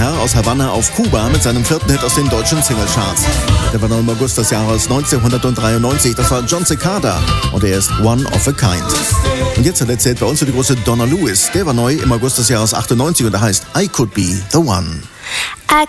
Carr aus Havanna auf Kuba mit seinem 4. Hit aus den deutschen Singlecharts. Der war noch im August des Jahres 1993. Das war John Cicada und er ist One of a Kind. Und jetzt hat er zählt bei uns für die große Donna Lewis. Der war neu im August des Jahres 98 und der heißt I Could Be the One. I